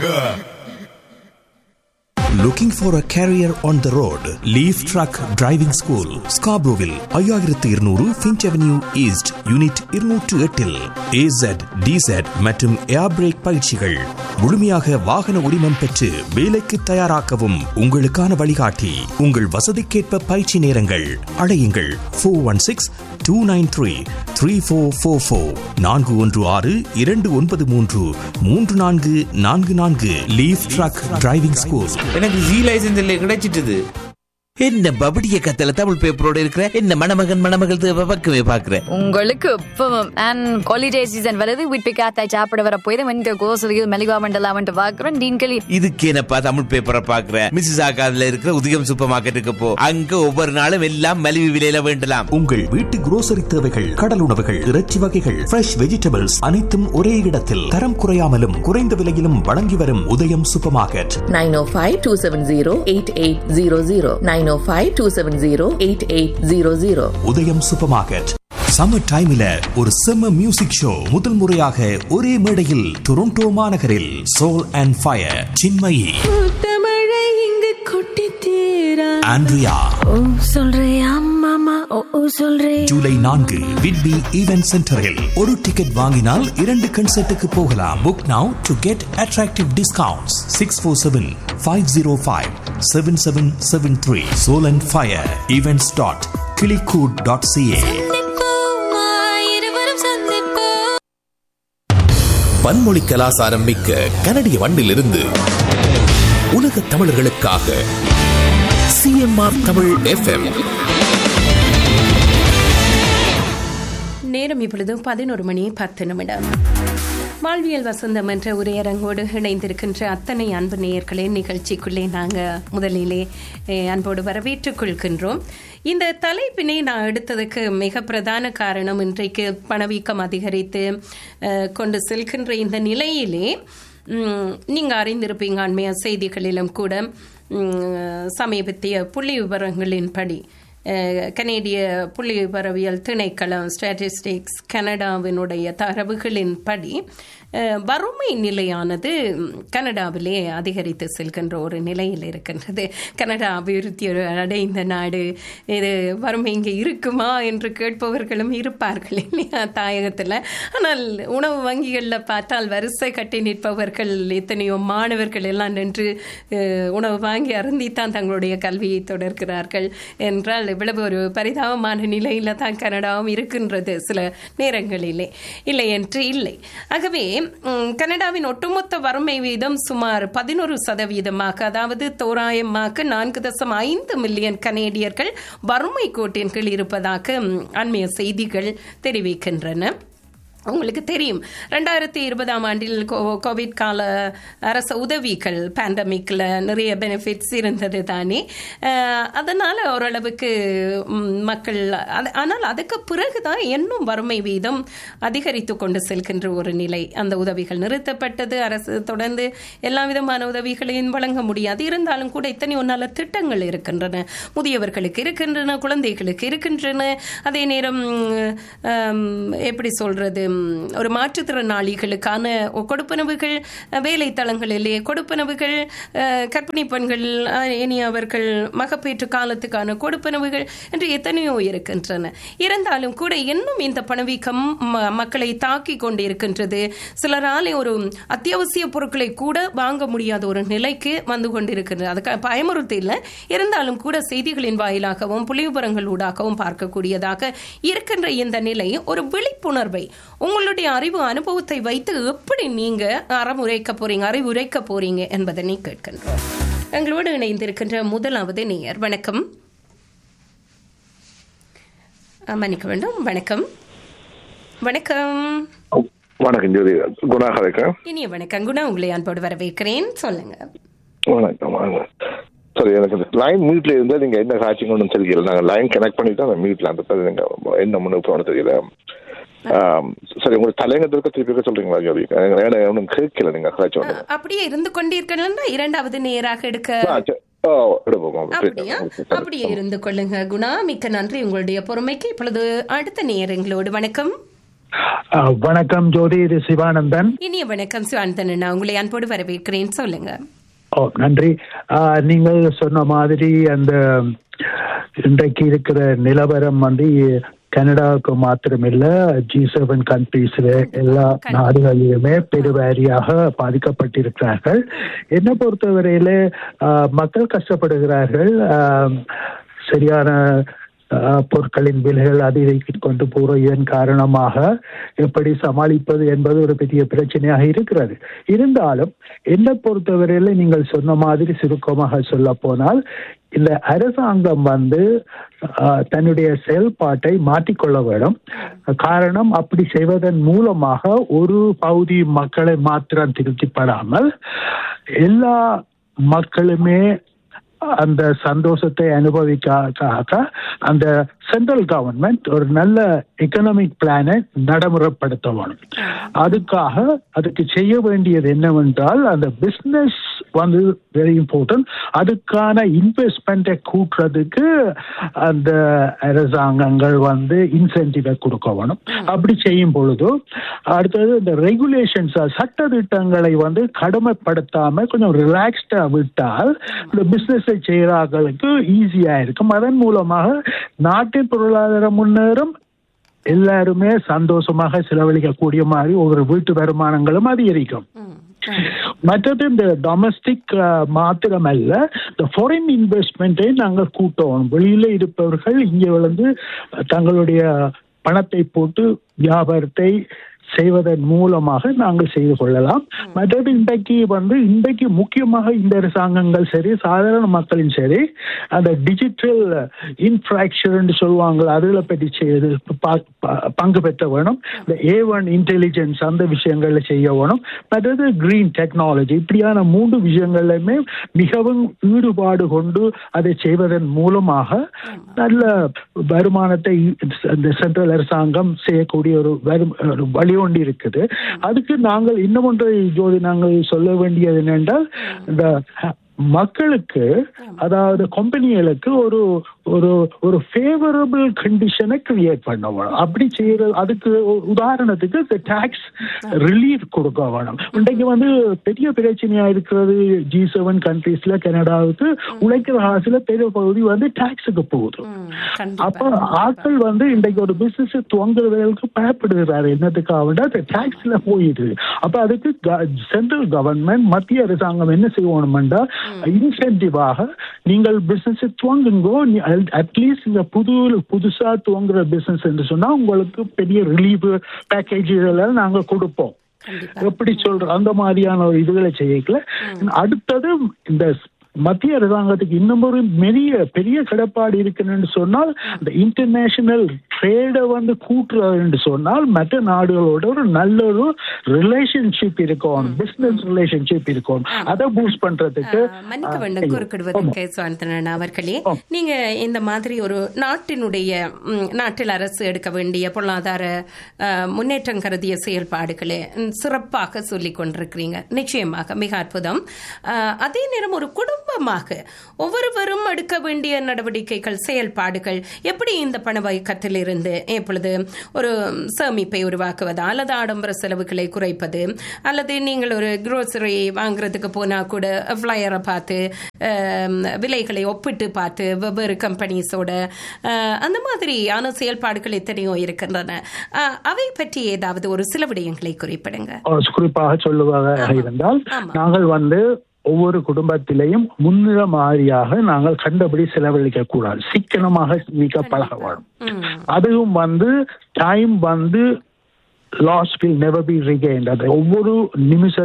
Looking for a career on the road? Leaf Truck Driving School, Scarboroughville, 5200 Finch Avenue East, Unit 208 AZ, DZ மற்றும் ஏர் break பயிற்சிகள். முழுமையாக வாகன உரிமம் பெற்று வேலைக்கு தயாராக்கவும் உங்களுக்கான வழிகாட்டி. உங்கள் வசதிக்கேற்ப பயிற்சி நேரங்கள். அழையுங்கள் 416-293-3444 416-293-3444. Leaf Truck Driving School. எனக்கு ஜி லைசன்ஸ் இல்லை கிடைச்சிட்டது. என்ன பபடிய கத்தல தமிழ் பேப்பரோட இருக்கிற என்ன மணமகள் பக்கமே பாக்குறேன். உங்களுக்கு இப்பவும் அண்ட் ஹாலிடே சீசன் வருது. வீட்டு காத்தாய் சாப்பிட வர போய் வந்து கோசலியில் மெலிகா மண்டலாம் வந்து பாக்குறேன். டீன்களி இதுக்கு என்னப்பா தமிழ் பேப்பரை பாக்குறேன். மிஸ்ஸஸ் ஆகாதுல இருக்கிற உதயம் சூப்பர் மார்க்கெட்டுக்கு போ. அங்க ஒவ்வொரு நாளும் எல்லாம் மலிவு விலையில வேண்டலாம். உங்கள் வீட்டு குரோசரி தேவைகள், கடல் உணவுகள், இறைச்சி வகைகள், ஃப்ரெஷ் வெஜிடபிள்ஸ் அனைத்தும் ஒரே இடத்தில் தரம் குறையாமலும் குறைந்த விலையிலும் வழங்கி வரும் உதயம் சூப்பர் மார்க்கெட். 905-270-8800 905-270-8800. உதயம் சூப்பர் மார்க்கெட். சம்மர் டைம்ல ஒரு செம்ம மியூசிக் ஷோ முதல் முறையாக ஒரே மேடையில் டொரண்டோ மாநகரில் soul and fire Chinmayi, Andrea, July 4 Whitby event சென்டரில் ஒரு டிக்கெட் வாங்கினால் 2 கன்சர்ட்டுக்கு போகலாம். Book now to get attractive discounts. 647-505-7773. Soul and Fire events.kilikud.ca. பன்மொழி கலாசாரம் மிக்க கனடிய மண்ணிலிருந்து உலக தமிழர்களுக்காக CMR தமிழ் FM. நேரம் இப்பொழுது 11:10. வாழ்வியல் வசந்தம் என்ற உரையரங்கோடு இணைந்திருக்கின்ற அத்தனை அன்பு நேயர்களே, நிகழ்ச்சிக்குள்ளே நாங்கள் முதலிலே அன்போடு வரவேற்றுக் கொள்கின்றோம். இந்த தலைப்பினை நான் எடுத்ததுக்கு மிக பிரதான காரணம், இன்றைக்கு பணவீக்கம் அதிகரித்து கொண்டு செல்கின்ற இந்த நிலையிலே நீங்கள் அறிந்திருப்பீங்க, அண்மைய செய்திகளிலும் கூட சமீபத்திய புள்ளி விவரங்களின்படி கனேடிய புள்ளி விவரவியல் திணைக்களம் ஸ்டாட்டிஸ்டிக்ஸ் கனடாவினுடைய தரவுகளின்படி வறுமை நிலையானது கனடாவிலே அதிகரித்து செல்கின்ற ஒரு நிலையில் இருக்கின்றது. கனடா அபிவிருத்தி அடைந்த நாடு, இது வறுமை இங்கே இருக்குமா என்று கேட்பவர்களும் இருப்பார்கள் இல்லையா தாயகத்தில். ஆனால் உணவு வங்கிகளில் பார்த்தால் வரிசை கட்டி நிற்பவர்கள் எத்தனையோ மாணவர்கள் எல்லாம் நின்று உணவு வாங்கி அருந்தித்தான் தங்களுடைய கல்வியை தொடர்கிறார்கள் என்றால் இவ்வளவு ஒரு பரிதாபமான நிலையில் தான் கனடாவும் இருக்கின்றது சில நேரங்களிலே, இல்லை என்று இல்லை. ஆகவே கனடாவின் ஒட்டுமொத்த வறுமை வீதம் சுமார் 11%, அதாவது தோராயமாக 4.5 மில்லியன் கனேடியர்கள் வறுமை கோட்டின் கீழ் இருப்பதாக அண்மைய செய்திகள் தெரிவிக்கின்றன. உங்களுக்கு தெரியும், 2020ஆம் ஆண்டில் கோவிட் கால அரச உதவிகள், பேண்டமிக்கில் நிறைய பெனிஃபிட்ஸ் இருந்தது தானே. அதனால் ஓரளவுக்கு மக்கள், ஆனால் அதுக்கு பிறகுதான் இன்னும் வறுமை வீதம் அதிகரித்து கொண்டு செல்கின்ற ஒரு நிலை. அந்த உதவிகள் நிறுத்தப்பட்டது. அரசு தொடர்ந்து எல்லா விதமான உதவிகளையும் வழங்க முடியாது. இருந்தாலும் கூட இத்தனையோ நல்ல திட்டங்கள் இருக்கின்றன, முதியவர்களுக்கு இருக்கின்றன, குழந்தைகளுக்கு இருக்கின்றன. அதே நேரம் எப்படி சொல்றது, ஒரு மாற்றுத்திறனாளிகளுக்கான கொடுப்பனவுகள், வேலை தளங்களிலே கொடுப்பனவுகள், கர்ப்பிணி பெண்கள், இனி அவர்கள் மகப்பேற்று காலத்துக்கான கொடுப்பனவுகள் என்று எத்தனையோ இருக்கின்றன. இருந்தாலும் கூட இன்னும் இந்த பணவீக்கம் மக்களை தாக்கி கொண்டு இருக்கின்றது. சிலராலே ஒரு அத்தியாவசிய பொருட்களை கூட வாங்க முடியாத ஒரு நிலைக்கு வந்து கொண்டிருக்கின்றது. அதுக்கு பயமுறுத்தி இல்லை, இருந்தாலும் கூட செய்திகளின் வாயிலாகவும் புள்ளிவிவரங்கள் ஊடாகவும் பார்க்கக்கூடியதாக இருக்கின்ற இந்த நிலை ஒரு விழிப்புணர்வை உங்களுடைய அறிவு அனுபவத்தை வைத்து எப்படி நீங்க அறிவுரைக்க போறீங்க என்பதை நீ கேட்கின்றோம். எங்களோடு இணைந்திருக்கின்ற முதலாவது நேயர். வணக்கம். மன்னிக்க வேண்டும். வணக்கம். வணக்கம். வணக்கம் ஜோதி, குணா கதைக்கிறேன். இனிய வணக்கம் குணா, உங்களை அன்போடு வரவேற்கிறேன். சொல்லுங்க. வணக்கம். சரி, எனக்கு லைன் மியூட்ல இருந்தா நீங்க என்ன காட்சிங்க ஒன்றும் தெரியல. நாங்கள் லைன் கனெக்ட் பண்ணிட்டு அந்த மியூட்ல அந்த நீங்க என்ன முன்னேற்றம் தெரியல. சரி, உங்களுக்கு தலையங்கத்திற்கு திருப்பி சொல்றீங்களா ஜோதி? ஒன்றும் கேட்கல. நீங்க அப்படியே இருந்து கொண்டிருக்கா இரண்டாவது நேராக எடுக்க அப்படியே இருந்து கொள்ளுங்க குணா. மிக்க நன்றி உங்களுடைய பொறுமைக்கு. இப்பொழுது அடுத்த நேரங்களோடு. வணக்கம். வணக்கம் ஜோதி, இது சிவானந்தன். இனிய வணக்கம் சிவானந்தன், நான் உங்களை அன்போடு வரவேற்கிறேன். சொல்லுங்க. நன்றி. நீங்கள் சொன்ன மாதிரி அந்த இன்றைக்கு இருக்கிற நிலவரம் வந்து கனடாவுக்கு மாத்திரமில்ல, G7 கண்ட்ரீஸ்ல எல்லா நாடுகளிலுமே பெருவாரியாக பாதிக்கப்பட்டிருக்கிறார்கள். என்னை பொறுத்தவரையில மக்கள் கஷ்டப்படுகிறார்கள். சரியான பொருட்களின் விலைகள் அதிகரித்து கொண்டு போற இதன் காரணமாக எப்படி சமாளிப்பது என்பது ஒரு பெரிய பிரச்சனையாக இருக்கிறது. இருந்தாலும் என்னை பொறுத்தவரையில நீங்கள் சொன்ன மாதிரி சுருக்கமாக சொல்ல போனால், இந்த அரசாங்கம் வந்து தன்னுடைய செயல்பாட்டை மாற்றிக்கொள்ள வேண்டும். காரணம், அப்படி செய்வதன் மூலமாக ஒரு பகுதி மக்களை மாத்திரம் திருப்திப்படாமல் எல்லா மக்களுமே அந்த சந்தோஷத்தை அனுபவிக்காக அந்த சென்ட்ரல் கவர்மெண்ட் ஒரு நல்ல எக்கனாமிக் பிளானை நடைமுறைப்படுத்த வேணும். அதுக்கு செய்ய வேண்டியது என்னவென்றால், அந்த பிசினஸ் வந்து வெரி இம்பார்ட்டன்ட். அதுக்கான இன்வெஸ்ட்மெண்ட்டை கூட்டுறதுக்கு அந்த அரசாங்கங்கள் வந்து இன்சென்டிவை கொடுக்க வேணும். அப்படி செய்யும் பொழுது அடுத்தது இந்த ரெகுலேஷன்ஸ், சட்ட திட்டங்களை வந்து கடுமைப்படுத்தாம கொஞ்சம் ரிலாக்ஸ்டா விட்டால் இந்த பிசினஸ் செய்யறாங்களுக்கு ஈஸியா இருக்கும். அதன் மூலமாக நாட்டின் பொருளாதார முன்னேறும், எல்லாருமே சந்தோஷமாக செலவழிக்கக்கூடிய மாதிரி ஒவ்வொரு வீட்டு வருமானங்களும் அதிகரிக்கும். மற்றது இந்த டொமஸ்டிக் மாத்திரமல்ல, இந்த ஃபாரின் இன்வெஸ்ட்மெண்ட்டை நாங்கள் கூட்டணும். வெளியில இருப்பவர்கள் இங்கே வந்து தங்களுடைய பணத்தை போட்டு வியாபாரத்தை செய்வதன் மூலமாக நாங்கள் செய்து கொள்ளலாம். மற்றது இன்றைக்கு முக்கியமாக இந்த அரசாங்கங்கள் சரி, சாதாரண மக்களின் சரி, அந்த டிஜிட்டல் இன்ஃப்ராக்சர் சொல்லுவாங்க, அதில் பற்றி பங்கு பெற்ற வேணும். இந்த A1 இன்டெலிஜென்ஸ் அந்த விஷயங்கள்ல செய்ய வேணும். மற்றது கிரீன் டெக்னாலஜி, இப்படியான 3 விஷயங்கள்லையுமே மிகவும் ஈடுபாடு கொண்டு அதை செய்வதன் மூலமாக நல்ல வருமானத்தை இந்த சென்ட்ரல் அரசாங்கம் செய்யக்கூடிய ஒரு வழி ஒன்று இருக்குது. அதுக்கு நாங்கள் இன்னும் ஒன்றை ஜோதி நாங்கள் சொல்ல வேண்டியது என்னென்றால், இந்த மக்களுக்கு, அதாவது கம்பெனிகளுக்கு ஒரு ஒரு ஒரு ஃபேவரபிள் கண்டிஷனை கிரியேட் பண்ண வேணும். அப்படி செய்யற அதுக்கு உதாரணத்துக்கு இந்த டாக்ஸ் ரிலீஃப் கொடுக்க வேணும். இன்றைக்கு வந்து பெரிய பிரச்சனையா இருக்கிறது G7 கண்ட்ரீஸ்ல கனடாவுக்கு உழைக்கிற காசுல பெரிய பகுதி வந்து டாக்ஸுக்கு போகுது. அப்ப ஆட்கள் வந்து இன்றைக்கு ஒரு பிசினஸ் துவங்குறவர்களுக்கு பயப்படுகிறாரு, என்னத்துக்காக டாக்ஸ்ல போயிடுது. அப்ப அதுக்கு சென்ட்ரல் கவர்மெண்ட், மத்திய அரசாங்கம் என்ன செய்யணும்னா, இன்சென்டிவாக நீங்கள் பிசினஸ் துவங்குங்கோ, அட்லீஸ்ட் இந்த புதுசா துவங்குற பிசினஸ் என்று சொன்னா உங்களுக்கு பெரிய ரிலீஃப் பேக்கேஜ் இதெல்லாம் நாங்க கொடுப்போம். எப்படி சொல்ற அந்த மாதிரியான ஒரு இதுகளை செய்யல. அடுத்தது இந்த மத்திய அரசாங்கத்துக்கு இன்னும் ஒரு பெரிய கடப்பாடு இருக்குன்னு சொன்னால், இந்த இன்டர்நேஷனல் ட்ரேடை வந்து கூட்டுறதுன்னு சொன்னால் மற்ற நாடுகளோட ஒரு நல்ல ஒரு ரிலேஷன்ஷிப் இருக்கும், பிசினஸ் ரிலேஷன்ஷிப் இருக்கும். அதை பூஸ்ட் பண்றதுக்கு மன்னிக்க வேண்டும் குறுக்கிடுவதற்கு சுவாந்தனன் அவர்களே, நீங்க இந்த மாதிரி ஒரு நாட்டில் அரசு எடுக்க வேண்டிய பொருளாதார முன்னேற்றம் கருதிய செயல்பாடுகளை சிறப்பாக சொல்லிக் கொண்டிருக்கிறீங்க. நிச்சயமாக மிக அற்புதம். அதே நேரம் ஒரு குடும்பமாக ஒவ்வொருவரும் எடுக்க வேண்டிய நடவடிக்கைகள், செயல்பாடுகள் எப்படி இந்த பணவீக்கத்திலிருந்து எப்பொழுது ஒரு சேமிப்பை உருவாக்குவது, அல்லது ஆடம்பர செலவுகளை குறைப்பது, அல்லது நீங்கள் ஒரு குரோசரி வாங்குறதுக்கு போனா கூட ஃபிளையரை பார்த்து விலைகளை ஒப்பிட்டு பார்த்து வெவ்வேறு கம்பெனிஸோட அந்த மாதிரியான செயல்பாடுகள் எத்தனையோ இருக்கின்றன. அவை பற்றி ஏதாவது ஒரு சில விடயங்களை குறிப்பிடுங்க. குறிப்பாக சொல்லுவதாக இருந்தால், நாங்கள் வந்து ஒவ்வொரு குடும்பத்திலையும் முன்னிற மாதிரியாக நாங்கள் கண்டபடி செலவழிக்க கூடாது, சிக்கனமாக பழக வேணும். அதுவும் வந்து டைம் வந்து லாஸ் வில் நெவர் பி ரிகெயின்ட். அது ஒவ்வொரு நிமிஷம்